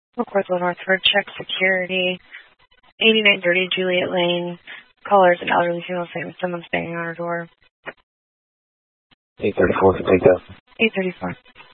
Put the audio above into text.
McCorthwell Northford, check security. 8930 Juliet Lane. Caller is an elderly female saying someone's banging on her door. 834 can take that. 834.